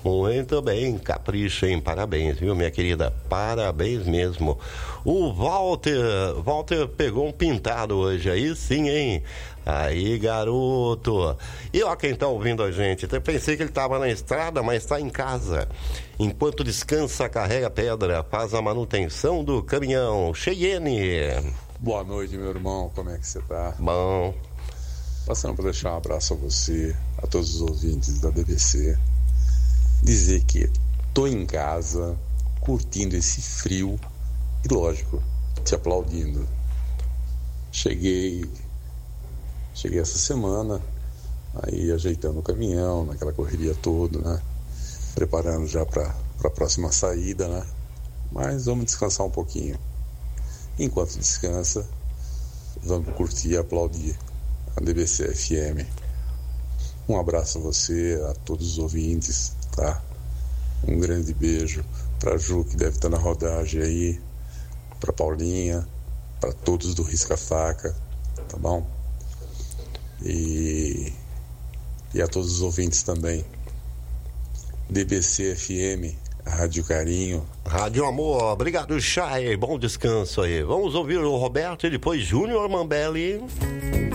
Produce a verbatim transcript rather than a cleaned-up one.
Muito bem, caprichem, parabéns, viu, minha querida? Parabéns mesmo. O Walter, Walter pegou um pintado hoje, aí sim, hein? Aí, garoto. E ó quem tá ouvindo a gente. Eu pensei que ele tava na estrada, mas tá em casa. Enquanto descansa, carrega pedra, faz a manutenção do caminhão. Cheyenne. Boa noite, meu irmão. Como é que você tá? Bom. Passando para deixar um abraço a você, a todos os ouvintes da D B C. Dizer que tô em casa, curtindo esse frio e, lógico, te aplaudindo. Cheguei, cheguei essa semana, aí ajeitando o caminhão, naquela correria toda, né? Preparando já para a próxima saída, né? Mas vamos descansar um pouquinho. Enquanto descansa, vamos curtir e aplaudir a D B C F M. Um abraço a você, a todos os ouvintes, tá? Um grande beijo pra Ju, que deve estar na rodagem aí, pra Paulinha, pra todos do Risca Faca, tá bom? E, e a todos os ouvintes também. D B C F M, Rádio Carinho. Rádio Amor, obrigado, Chay, bom descanso aí. Vamos ouvir o Roberto e depois Júnior Mambelli.